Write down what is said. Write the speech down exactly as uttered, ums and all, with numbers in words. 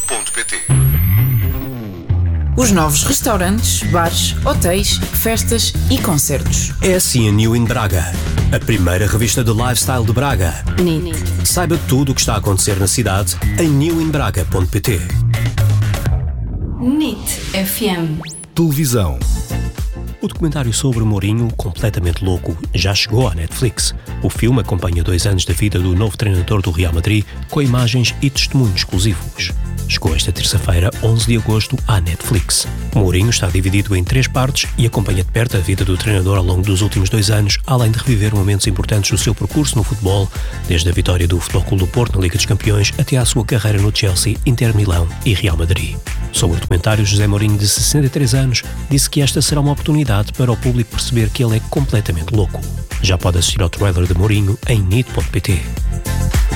ponto pt. Os novos restaurantes, bares, hotéis, festas e concertos. É assim a New in Braga, a primeira revista de lifestyle de Braga. N I T. Saiba tudo o que está a acontecer na cidade em new in braga ponto pt. N I T F M. Televisão. O documentário sobre Mourinho, Completamente Louco, já chegou à Netflix. O filme acompanha dois anos da vida do novo treinador do Real Madrid, com imagens e testemunhos exclusivos. Chegou esta terça-feira, onze de agosto, à Netflix. Mourinho está dividido em três partes e acompanha de perto a vida do treinador ao longo dos últimos dois anos, além de reviver momentos importantes do seu percurso no futebol, desde a vitória do Futebol Clube do Porto na Liga dos Campeões até à sua carreira no Chelsea, Inter Milão e Real Madrid. Sobre o documentário, José Mourinho, de sessenta e três anos, disse que esta será uma oportunidade para o público perceber que ele é completamente louco. Já pode assistir ao trailer de Mourinho em N I T ponto pt.